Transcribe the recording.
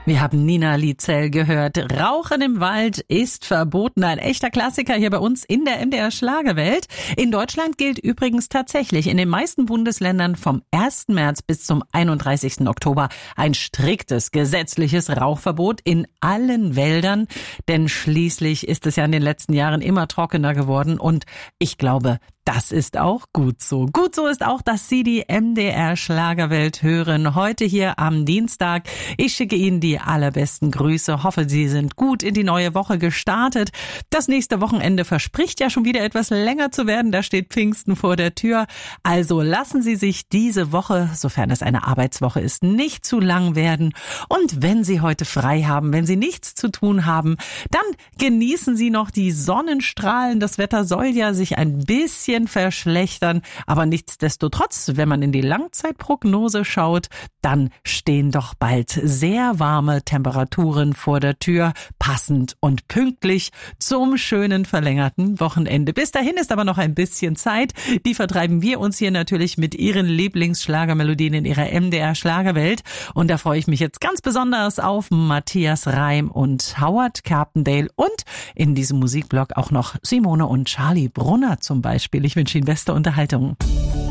Wir haben Nina Lietzel gehört. Rauchen im Wald ist verboten. Ein echter Klassiker hier bei uns in der MDR Schlagerwelt. In Deutschland gilt übrigens tatsächlich in den meisten Bundesländern vom 1. März bis zum 31. Oktober ein striktes gesetzliches Rauchverbot in allen Wäldern. Denn schließlich ist es ja in den letzten Jahren immer trockener geworden und ich glaube, das ist auch gut so. Gut so ist auch, dass Sie die MDR Schlagerwelt hören. Heute hier am Dienstag. Ich schicke Ihnen die allerbesten Grüße. Hoffe, Sie sind gut in die neue Woche gestartet. Das nächste Wochenende verspricht ja schon wieder etwas länger zu werden. Da steht Pfingsten vor der Tür. Also lassen Sie sich diese Woche, sofern es eine Arbeitswoche ist, nicht zu lang werden. Und wenn Sie heute frei haben, wenn Sie nichts zu tun haben, dann genießen Sie noch die Sonnenstrahlen. Das Wetter soll ja sich ein bisschen verschlechtern, aber nichtsdestotrotz, wenn man in die Langzeitprognose schaut, dann stehen doch bald sehr warme Temperaturen vor der Tür, passend und pünktlich zum schönen verlängerten Wochenende. Bis dahin ist aber noch ein bisschen Zeit. Die vertreiben wir uns hier natürlich mit Ihren Lieblingsschlagermelodien in Ihrer MDR Schlagerwelt. Und da freue ich mich jetzt ganz besonders auf Matthias Reim und Howard Carpendale und in diesem Musikblog auch noch Simone und Charlie Brunner zum Beispiel. Ich wünsche Ihnen beste Unterhaltung.